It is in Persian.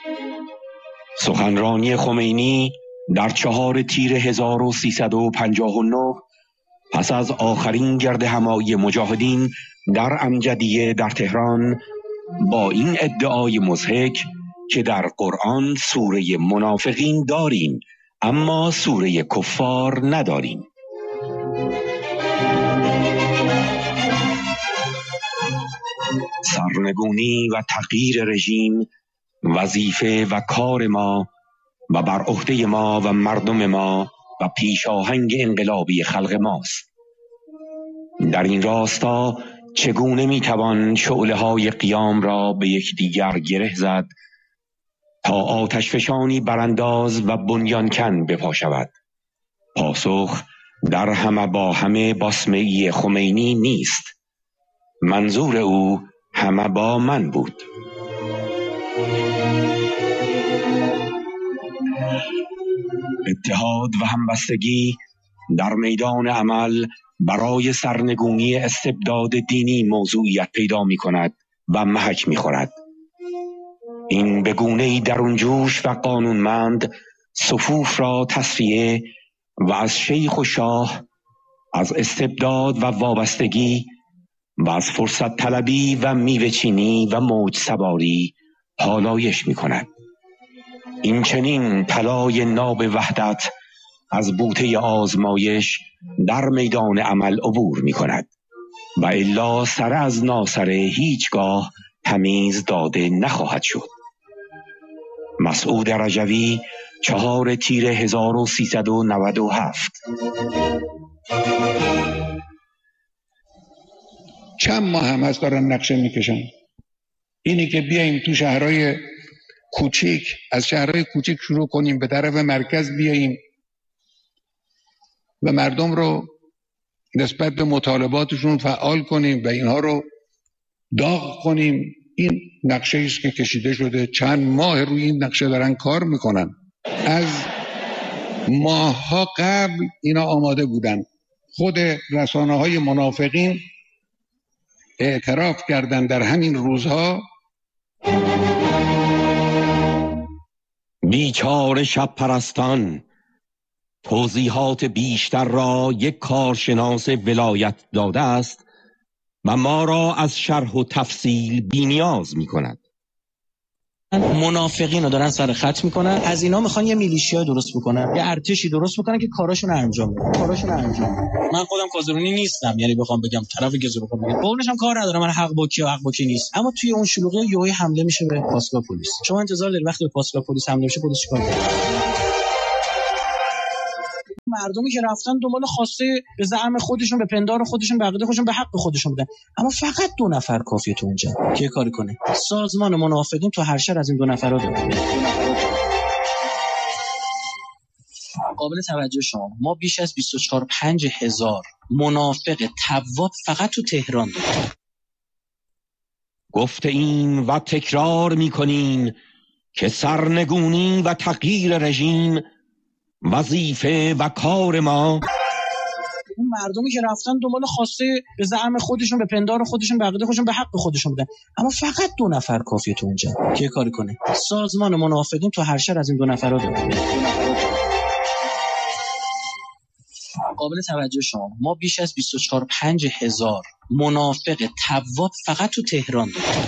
سخنرانی خمینی در 4 تیر 1359 پس از آخرین گرد همایی مجاهدین در امجدیه در تهران با این ادعای مضحک که در قرآن سوره منافقین داریم اما سوره کفار نداریم. سرنگونی و تغییر رژیم وظیفه و کار ما و بر عهده ما و مردم ما و پیشاهنگ انقلابی خلق ماست. در این راستا چگونه میتوان شعله‌های قیام را به یکدیگر گره زد تا آتشفشانی برانداز و بنیانکن بپا شود؟ پاسخ در همه با همه باسمه‌ای خمینی نیست. منظور او همه با من بود. اتحاد و همبستگی در میدان عمل برای سرنگونی استبداد دینی موضوعیت پیدا می کند و محک می خورد. این بگونه‌ای درون جوش و قانونمند صفوف را تصفیه و از شیخ و شاه، از استبداد و وابستگی و از فرصت طلبی و میوه چینی و موج سواری پالایش می کند. این چنین طلای ناب وحدت از بوته آزمایش در میدان عمل عبور می کند و الا سر از ناسره هیچگاه تمیز داده نخواهد شد. مسعود رجوی 4 تیر 1397. چند ماه هم از دارن نقشه میکشن. اینی که بیاییم تو شهرهای کوچیک، از شهرهای کوچیک شروع کنیم به طرف مرکز بیاییم و مردم رو نسبت به مطالباتشون فعال کنیم و اینها رو داغ کنیم. این نقشه ایست که کشیده شده. چند ماه روی این نقشه دارن کار میکنن. از ماهها قبل اینا آماده بودن. خود رسانه‌های منافقین اعتراف کردن در همین روزها. بیچاره شب پرستان توضیحات بیشتر را یک کارشناس ولایت داده است و ما را از شرح و تفصیل بی‌نیاز می کند. منافقین رو دارن سر خط میکنن، از اینا میخوان یه میلیشیا درست بکنن، یه ارتشی درست بکنن که کاراشون انجام بدن. من خودم کازرونی نیستم، یعنی بخوام بگم طرف گزو بخوام بگم قولش هم کار ندارم، من حق با کی و حق با کی نیست، اما توی اون شلوغی یهو حمله میشه به پاسگاه پلیس. شما انتظار دارید وقتی به پاسگاه پلیس حمله بشه پلیس چیکار کنه؟ مردمی که رفتن دنبال خواسته به زعم خودشون، به پندار خودشون، به عقیده خودشون، به حق خودشون بودن، اما فقط 2 نفر کافیه تو اونجا که کاری کنه. سازمان منافقین تو هر شهر از این 2 نفرا داره. قابل توجه شما ما بیش از 24-25 هزار منافق تواب فقط تو تهران داریم. گفته این و تکرار میکنین که سرنگونی و تغییر رژیم وظیفه و کار ما. اون مردمی که رفتن دنبال خواسته به زعم خودشون، به پندار خودشون، به عقیده خودشون، به حق خودشون بودن، اما فقط 2 نفر کافیه تو اونجا که کاری کنه. سازمان منافقین تو هر شهر از این 2 نفرا داره. قابل توجه شما ما بیش از 24-25 هزار منافق تواب فقط تو تهران داریم.